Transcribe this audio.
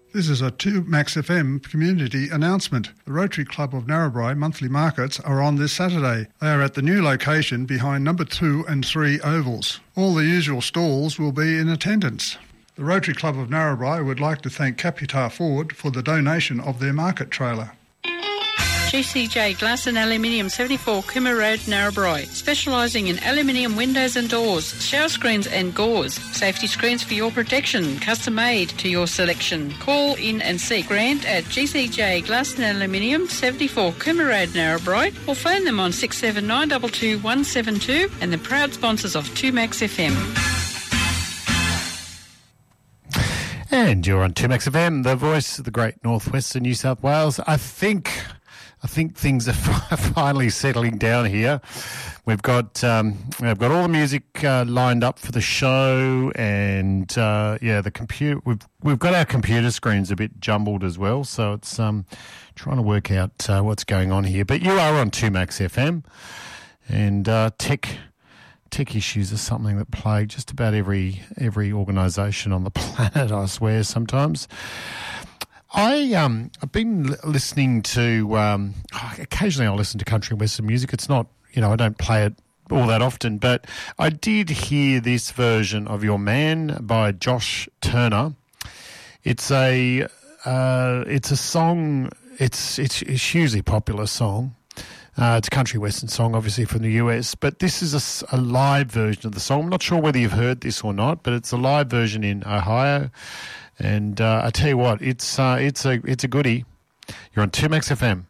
This is a 2Max FM community announcement. The Rotary Club of Narrabri monthly markets are on this Saturday. They are at the new location behind number 2 and 3 ovals. All the usual stalls will be in attendance. The Rotary Club of Narrabri would like to thank Capitar Ford for the donation of their market trailer. GCJ Glass and Aluminium, 74 Cooma Road, Narrabri. Specialising in aluminium windows and doors, shower screens and gauze. Safety screens for your protection, custom made to your selection. Call in and see Grant at GCJ Glass and Aluminium, 74 Cooma Road, Narrabri, or phone them on 67922 172 and the proud sponsors of 2Max FM. And you're on 2Max FM, the voice of the great northwestern New South Wales. I think things are finally settling down here. We've got all the music lined up for the show, and the computer. We've got our computer screens a bit jumbled as well, so it's trying to work out what's going on here. But you are on 2Max FM, and tech issues are something that plague just about every organisation on the planet, I swear, sometimes. I've been listening to, occasionally I'll listen to country and western music. It's not, I don't play it all that often, but I did hear this version of Your Man by Josh Turner. It's a song, it's a hugely popular song. It's a country western song, obviously, from the US, but this is a live version of the song. I'm not sure whether you've heard this or not, but it's a live version in Ohio. And I tell you what, it's a goodie. You're on 2Max FM.